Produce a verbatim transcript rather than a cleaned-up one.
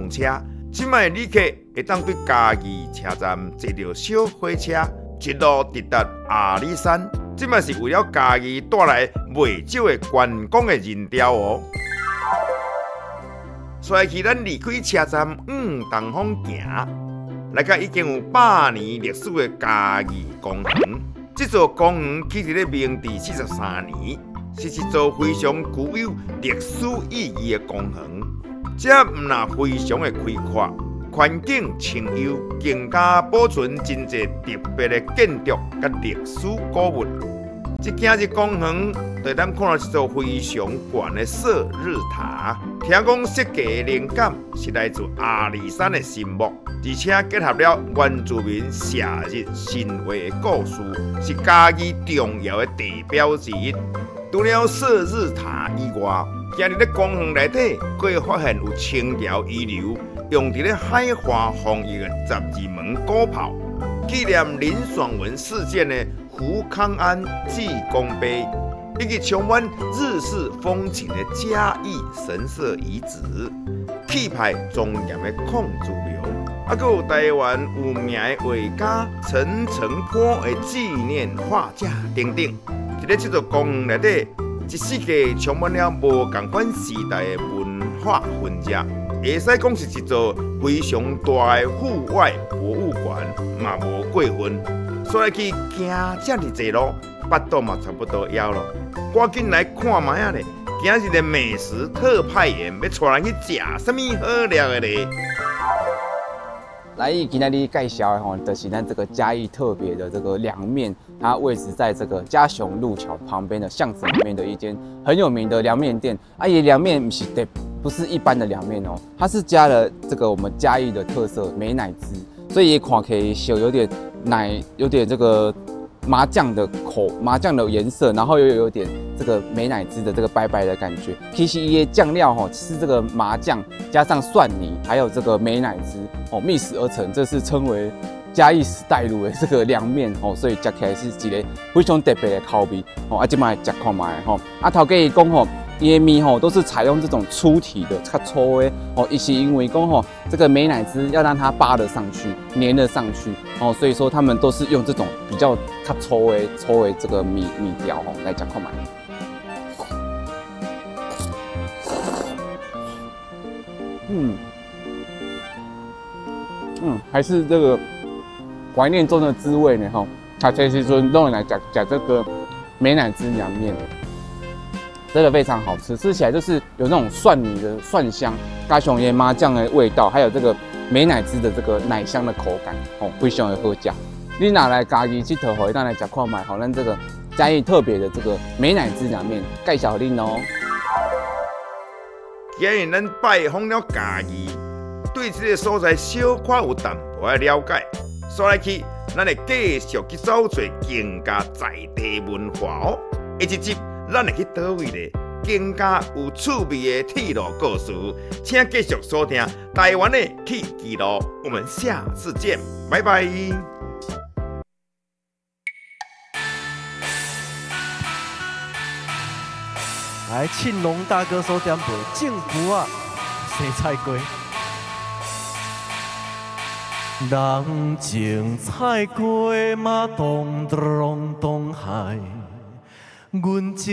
动车。即卖旅客会当对嘉义车站坐着小火车，一路直达阿里山。即卖是为了嘉义带来袂少的观光的人潮哦。随去咱离开车站往东方行，来到已经有百年历史的嘉义公园。这座公园起伫咧明治四十三年，是一座非常具有历史意义的公园。这毋但非常的开阔，环境清幽，更加保存真侪特别的建筑甲历史古物。一行入公园，就咱看到一座非常悬的射日塔。听讲设计的灵感是来自阿里山的神木，而且结合了原住民射日神话的故事，是嘉义重要的地标之一。除了射日塔以外，行入咧公园内底，可以发现有清朝遗留用伫咧海华防御的十二门鼓炮，纪念林爽文事件的胡康安济公碑，以及充满日式风情的嘉义神社遗址，气派庄严的控制庙，啊，还有台湾有名的画家陈澄波的纪念画架等等。伫咧这座公园内底，一世纪充满了无同款时代的文化痕迹，会使讲是一座非常大的户外博物馆，嘛无过分。所以去行这么济路，巴肚嘛差不多枵咯，赶紧来看卖啊咧！今日的美食特派员要带咱去食什么好料的咧？ 来，今天你介绍的吼，就是咱这个嘉义特别的这个凉面，它位置在这个嘉雄路桥旁边的巷子里面的一间很有名的凉面店。啊，也凉面不是得不是一般的凉面哦，它是加了这个我们嘉义的特色美乃滋，所以也看可以小有点奶，有点这个麻酱的口麻酱的颜色，然后又有点这个美乃滋的这个白白的感觉。其实一些酱料哈是这个麻酱加上蒜泥，还有这个美乃滋哦 mix 而成，这是称为嘉义时代路的这个凉面哦，所以吃起来是一个非常特别的口味哦。啊，今麦吃看卖吼，啊头家伊讲吼。伊的面吼都是采用这种粗体的、较粗的哦，也是因为讲吼这个美乃滋要让它扒得上去、粘得上去哦，所以说他们都是用这种比较较粗的、粗的这个米米条吼来吃看卖。嗯嗯，还是这个怀念中的滋味呢吼。他这时阵弄来讲讲这个美乃滋凉面。真的非常好吃，吃起来就是有那种蒜泥的蒜香，加上椰麻酱的味道，还有这个美乃滋的这个奶香的口感，哦，非常的好吃。你拿来嘉义佚佗，回当来吃看卖，好，咱这个嘉义特别的这个美乃滋凉面介绍恁哦。 既然咱拜访了嘉义，对这个所在小可有淡薄的了解，所以去咱会继续去走做更加在地文化哦。下一集。咱会去倒位咧？更加有趣味的铁路故事，请继续收听台湾的铁记录。我们下次见，拜拜。 来，庆隆大哥所点播正句啊，生菜粿。人情菜粿嘛，咚咚咚海，阮